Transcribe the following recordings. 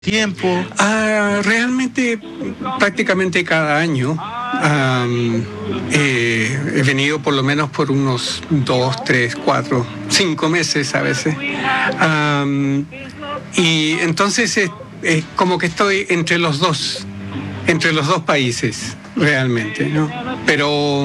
tiempo? Realmente, prácticamente cada año he venido por lo menos por unos 2, 3, 4, 5 meses a veces. Y entonces es como que estoy entre los dos países, realmente, ¿no? Pero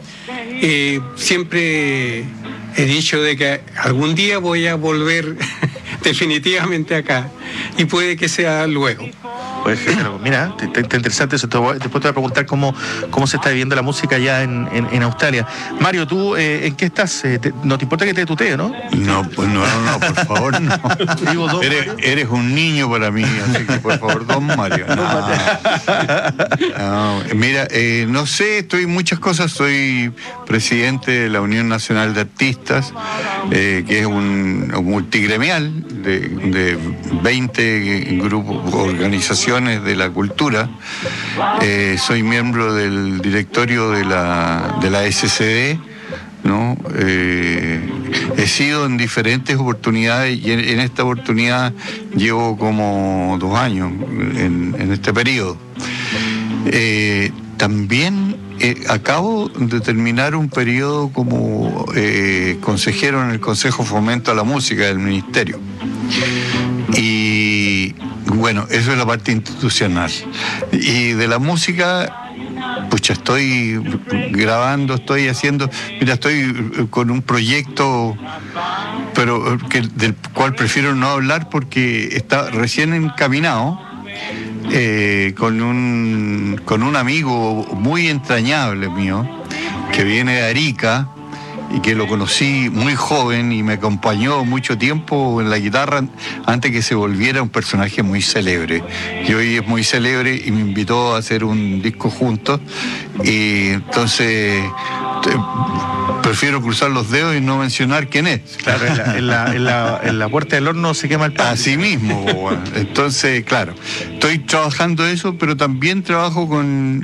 siempre he dicho de que algún día voy a volver definitivamente acá, y puede que sea luego. Pues mira, está interesante eso. Después te voy a preguntar cómo se está viviendo la música allá en Australia. Mario, ¿tú en qué estás? ¿No te importa que te tutee, no? No, pues no, por favor, no. Digo, Eres un niño para mí, así que por favor, don Mario. No, mira, no sé, estoy en muchas cosas. Soy presidente de la Unión Nacional de Artistas, que es un multigremial de 20 grupos, organizaciones de la cultura. Soy miembro del directorio de la SCD, ¿no? He sido en diferentes oportunidades, y en esta oportunidad llevo como 2 años en este periodo. También acabo de terminar un periodo como consejero en el Consejo Fomento a la Música del Ministerio. Y bueno, eso es la parte institucional. Y de la música, pucha, estoy grabando, estoy haciendo... Mira, estoy con un proyecto, pero del cual prefiero no hablar porque está recién encaminado, con un amigo muy entrañable mío, que viene de Arica, y que lo conocí muy joven y me acompañó mucho tiempo en la guitarra antes que se volviera un personaje muy célebre. Y hoy es muy célebre y me invitó a hacer un disco juntos. Y entonces prefiero cruzar los dedos y no mencionar quién es. Claro, en la puerta del horno se quema el pan. Así mismo. Bueno. Entonces, claro, estoy trabajando eso, pero también trabajo con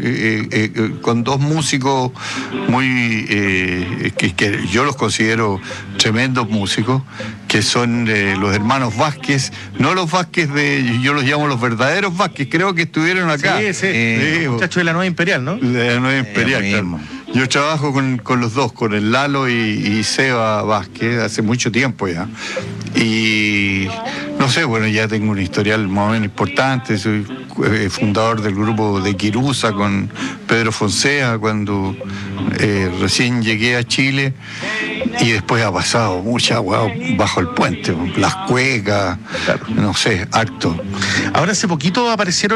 2 músicos muy que yo los considero tremendos músicos, que son los hermanos Vázquez, no los Vázquez yo los llamo los verdaderos Vázquez, creo que estuvieron acá. Sí, muchachos de la Nueva Imperial, ¿no? De la Nueva Imperial, claro. Yo trabajo con los dos, con el Lalo y Seba Vázquez, hace mucho tiempo ya. Y no sé, bueno, ya tengo un historial más o menos importante. Soy fundador del grupo de Quirusa con Pedro Fonseca cuando recién llegué a Chile. Y después ha pasado mucha agua bajo el puente, las cuecas, claro. No sé, harto. Ahora hace poquito apareció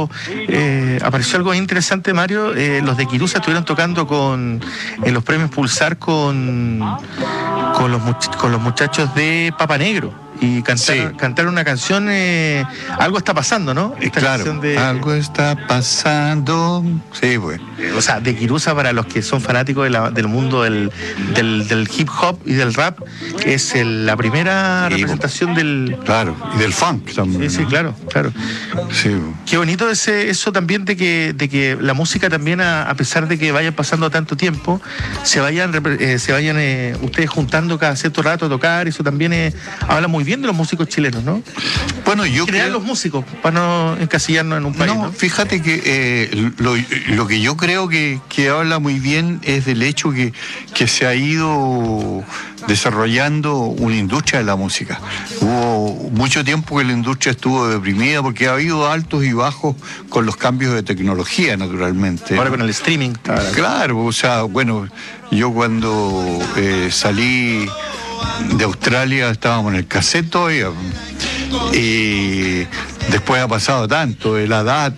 algo interesante, Mario. Los de Quirusa estuvieron tocando en los premios Pulsar con los muchachos de Papa Negro. Y cantar una canción, algo está pasando, ¿no? Esta claro, canción algo está pasando. Sí, pues. O sea, de Quirusa, para los que son fanáticos del mundo del hip hop y del rap, es la primera representación del... Claro, y del funk también. Sí, claro. Sí. Qué bonito eso también de que la música también, a pesar de que vayan pasando tanto tiempo, se vayan ustedes juntando cada cierto rato a tocar. Eso también habla muy bien de los músicos chilenos, ¿no? Bueno, yo crear los músicos para no encasillarnos en un país. No, fíjate que lo que yo creo que habla muy bien es del hecho que se ha ido desarrollando una industria de la música. Hubo mucho tiempo que la industria estuvo deprimida porque ha habido altos y bajos con los cambios de tecnología, naturalmente. Ahora con el streaming. Claro, o sea, bueno, yo cuando salí de Australia estábamos en el cassette todavía, y después ha pasado tanto, el ADAT,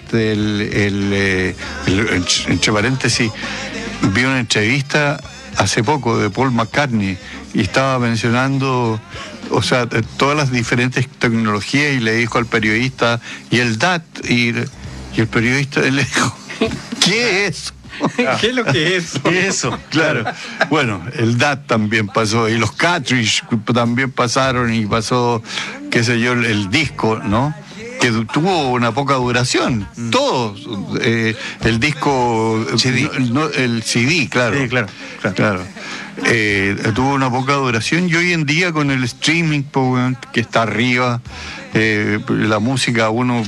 entre paréntesis, vi una entrevista hace poco de Paul McCartney y estaba mencionando, o sea, todas las diferentes tecnologías, y le dijo al periodista, y el DAT, y el periodista le dijo, ¿qué es? ¿Qué es lo que es? ¿Qué es eso? Claro. Bueno, el DAT también pasó, y los cartridge también pasaron, y pasó, qué sé yo, el disco, ¿no? Que tuvo una poca duración. Todos. El disco... CD. El CD, claro. Sí, claro. tuvo una poca duración, y hoy en día con el streaming, que está arriba, la música uno